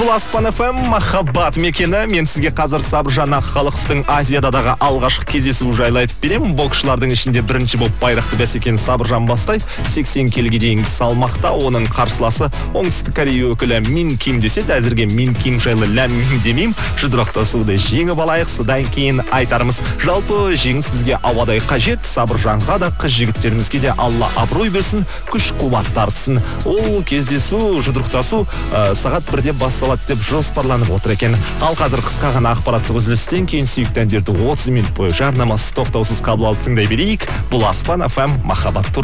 Бұл Аспан ФМ махаббат мекені. Мен сізге қазір Сабыржан Ақхалықовтың Азиядадағы алғашқы кездесуі жайлы айтып беремін. Боксшылардың ішінде бірінші болып байрақты бәсекені Сабыржан бастайды. 80 келіге дейінгі салмақта оның қарсыласы Оңтүстік Корея өкілі Мин Ким деседі. Әзірге Мин Ким жайлы ләм-мим демеймін. Жұдырықтасуды жеңіп алайық, содан кейін айтарымыз. Жалпы жеңіс бізге ауадай қажет. Сабыржанға да, қыз жігіттерімізге де Алла абырой берсін, күш қуат тартсын. Ол кездесу, жұдырықтасу сағат 1-де басталады деп жоспарланып отыр екен. Ал қазір қысқа ғана ақпараттық үзілістен кейін сүйікті әндерді 30 минут бойы жарнамасыз тоқтаусыз қабыл алып тыңдай берейік. Бұл Аспан ФМ махаббат туралы.